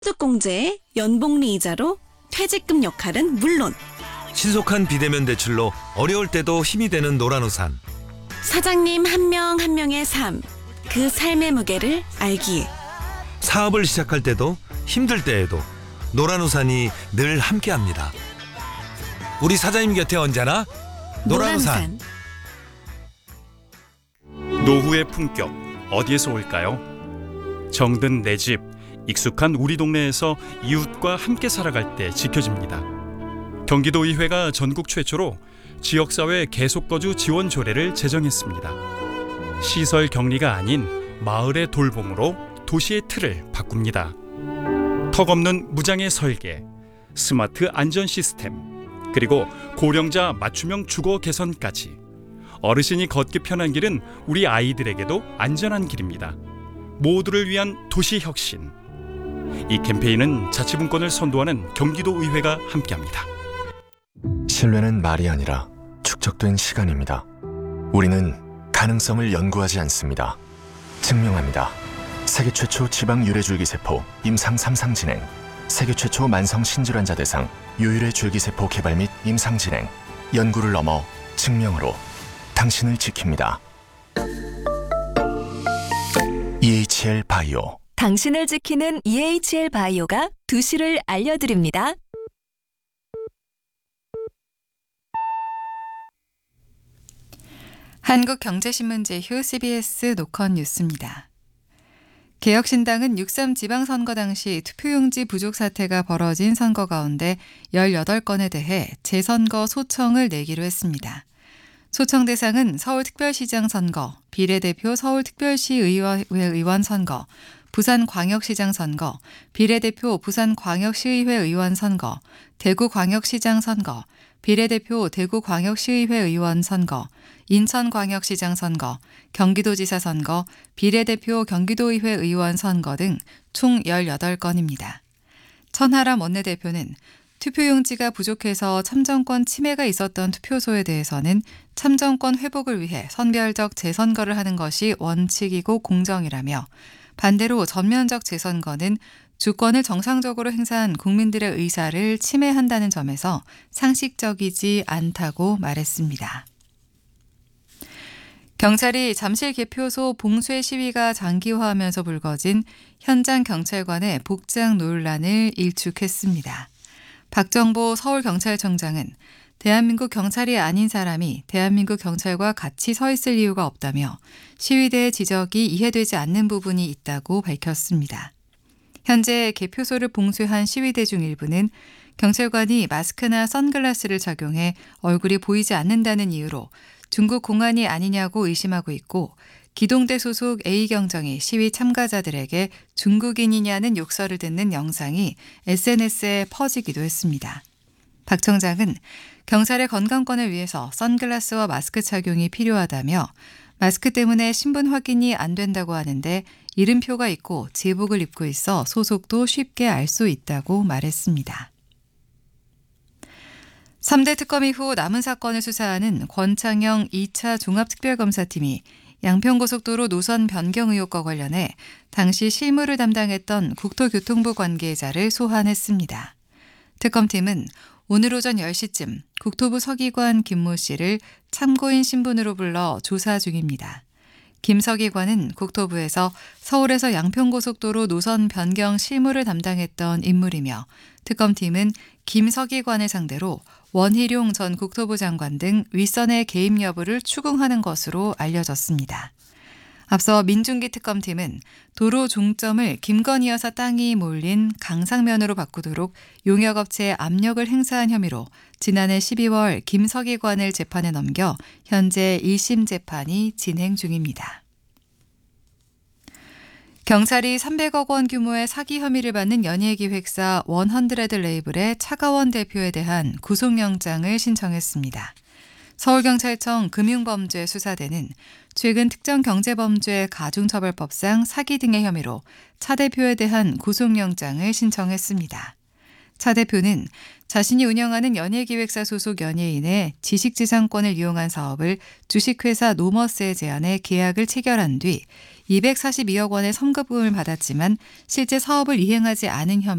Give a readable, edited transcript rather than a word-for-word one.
소득공제의 연복리 이자로 퇴직금 역할은 물론 신속한 비대면 대출로 어려울 때도 힘이 되는 노란우산. 사장님 한 명 한 명의 삶, 그 삶의 무게를 알기에 사업을 시작할 때도 힘들 때에도 노란우산이 늘 함께합니다. 우리 사장님 곁에 언제나 노란우산. 노후의 품격 어디에서 올까요? 정든 내 집, 익숙한 우리 동네에서 이웃과 함께 살아갈 때 지켜집니다. 경기도의회가 전국 최초로 지역사회 계속거주 지원 조례를 제정했습니다. 시설 격리가 아닌 마을의 돌봄으로 도시의 틀을 바꿉니다. 턱없는 무장의 설계, 스마트 안전 시스템, 그리고 고령자 맞춤형 주거 개선까지 어르신이 걷기 편한 길은 우리 아이들에게도 안전한 길입니다. 모두를 위한 도시 혁신. 이 캠페인은 자치분권을 선도하는 경기도의회가 함께합니다. 신뢰는 말이 아니라 축적된 시간입니다. 우리는 가능성을 연구하지 않습니다. 증명합니다. 세계 최초 지방 유래줄기세포 임상 3상 진행, 세계 최초 만성 신질환자 대상 유일의 줄기세포 개발 및 임상 진행, 연구를 넘어 증명으로 당신을 지킵니다. EHL 바이오. 당신을 지키는 EHL 바이오가 2시를 알려드립니다. 한국경제신문 제휴 CBS 노컷 뉴스입니다. 개혁신당은 6.3 지방선거 당시 투표용지 부족 사태가 벌어진 선거 가운데 18건에 대해 재선거 소청을 내기로 했습니다. 소청 대상은 서울특별시장 선거, 비례대표 서울특별시의회 의원 선거, 부산광역시장 선거, 비례대표 부산광역시의회 의원 선거, 대구광역시장 선거, 비례대표 대구광역시의회 의원 선거, 인천광역시장 선거, 경기도지사 선거, 비례대표 경기도의회 의원 선거 등 총 18건입니다. 천하람 원내대표는 투표용지가 부족해서 참정권 침해가 있었던 투표소에 대해서는 참정권 회복을 위해 선별적 재선거를 하는 것이 원칙이고 공정이라며, 반대로 전면적 재선거는 주권을 정상적으로 행사한 국민들의 의사를 침해한다는 점에서 상식적이지 않다고 말했습니다. 경찰이 잠실 개표소 봉쇄 시위가 장기화하면서 불거진 현장 경찰관의 복장 논란을 일축했습니다. 박정보 서울경찰청장은 대한민국 경찰이 아닌 사람이 대한민국 경찰과 같이 서 있을 이유가 없다며 시위대의 지적이 이해되지 않는 부분이 있다고 밝혔습니다. 현재 개표소를 봉쇄한 시위대 중 일부는 경찰관이 마스크나 선글라스를 착용해 얼굴이 보이지 않는다는 이유로 중국 공안이 아니냐고 의심하고 있고, 기동대 소속 A경정이 시위 참가자들에게 중국인이냐는 욕설을 듣는 영상이 SNS에 퍼지기도 했습니다. 박 청장은 경찰의 건강권을 위해서 선글라스와 마스크 착용이 필요하다며, 마스크 때문에 신분 확인이 안 된다고 하는데 이름표가 있고 제복을 입고 있어 소속도 쉽게 알 수 있다고 말했습니다. 3대 특검 이후 남은 사건을 수사하는 권창영 2차 종합특별검사팀이 양평고속도로 노선 변경 의혹과 관련해 당시 실무를 담당했던 국토교통부 관계자를 소환했습니다. 특검팀은 오늘 오전 10시쯤 국토부 서기관 김모 씨를 참고인 신분으로 불러 조사 중입니다. 김 서기관은 국토부에서 서울에서 양평고속도로 노선 변경 실무를 담당했던 인물이며, 특검팀은 김 서기관을 상대로 원희룡 전 국토부 장관 등 윗선의 개입 여부를 추궁하는 것으로 알려졌습니다. 앞서 민중기 특검팀은 도로 종점을 김건희 여사 땅이 몰린 강상면으로 바꾸도록 용역업체에 압력을 행사한 혐의로 지난해 12월 김 서기관을 재판에 넘겨 현재 1심 재판이 진행 중입니다. 경찰이 300억 원 규모의 사기 혐의를 받는 연예기획사 100 레이블의 차가원 대표에 대한 구속영장을 신청했습니다. 서울경찰청 금융범죄수사대는 최근 특정경제범죄 가중처벌법상 사기 등의 혐의로 차 대표에 대한 구속영장을 신청했습니다. 차 대표는 자신이 운영하는 연예기획사 소속 연예인의 지식재산권을 이용한 사업을 주식회사 노머스에 제안해 계약을 체결한 뒤 242억 원의 선급금을 받았지만 실제 사업을 이행하지 않은 혐의